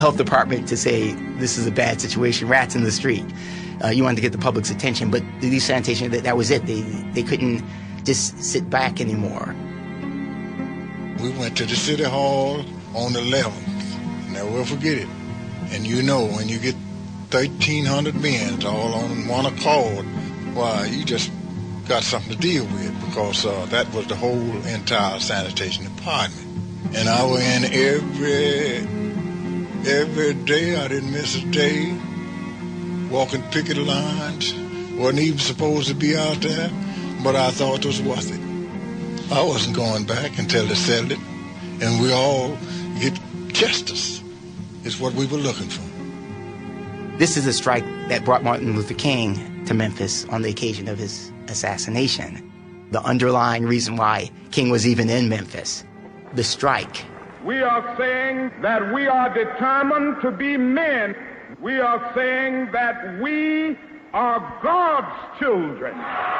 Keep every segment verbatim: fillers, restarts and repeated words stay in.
health department to say this is a bad situation, rats in the street. Uh, you wanted to get the public's attention, but these sanitation, that, that was it. They, they couldn't just sit back anymore. We went to the city hall on the eleventh. Never forget it. And you know, when you get thirteen hundred men all on one accord, why, you just got something to deal with, because uh, that was the whole entire sanitation department. And I was in every, every day. I didn't miss a day. Walking picket lines. Wasn't even supposed to be out there, but I thought it was worth it. I wasn't going back until they settled it, and we all get justice is what we were looking for. This is a strike that brought Martin Luther King to Memphis on the occasion of his assassination. The underlying reason why King was even in Memphis, the strike. We are saying that we are determined to be men. We are saying that we are God's children.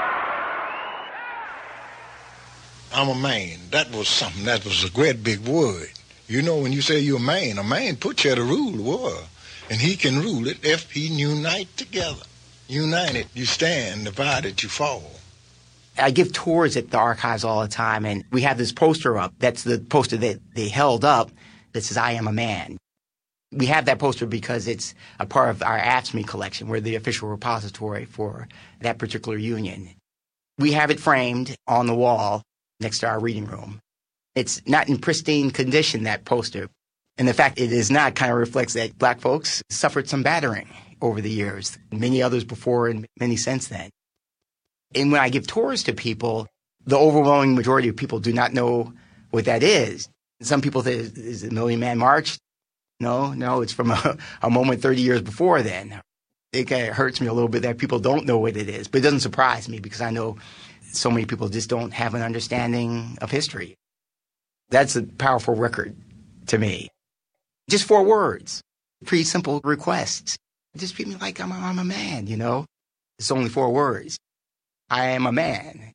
I'm a man. That was something. That was a great big word. You know, when you say you're a man, a man put you to rule the world. And he can rule it if he unite together. United, you stand. Divided, you fall. I give tours at the archives all the time, and we have this poster up. That's the poster that they held up that says, "I am a man." We have that poster because it's a part of our A F S C M E collection. We're the official repository for that particular union. We have it framed on the wall next to our reading room. It's not in pristine condition, that poster. And the fact it is not kind of reflects that black folks suffered some battering over the years, many others before and many since then. And when I give tours to people, the overwhelming majority of people do not know what that is. Some people say, is it a Million Man March? No, no, it's from a, a moment thirty years before then. It kind of hurts me a little bit that people don't know what it is, but it doesn't surprise me because I know so many people just don't have an understanding of history. That's a powerful record to me. Just four words, pretty simple requests. Just treat me like I'm a, I'm a man, you know? It's only four words. I am a man.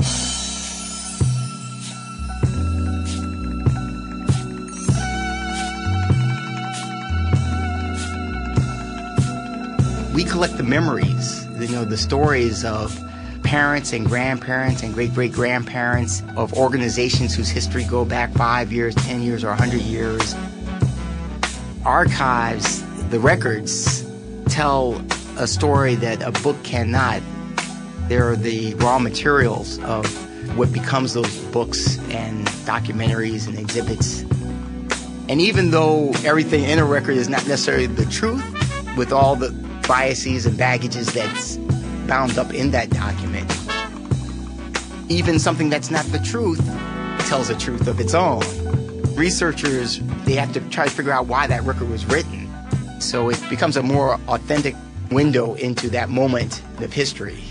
We collect the memories, you know, the stories of parents and grandparents and great-great-grandparents of organizations whose history go back five years, ten years, or a hundred years. Archives, the records, tell a story that a book cannot. They're the raw materials of what becomes those books and documentaries and exhibits. And even though everything in a record is not necessarily the truth, with all the biases and baggages that's bound up in that document, even something that's not the truth tells a truth of its own. Researchers, they have to try to figure out why that record was written. So it becomes a more authentic window into that moment of history.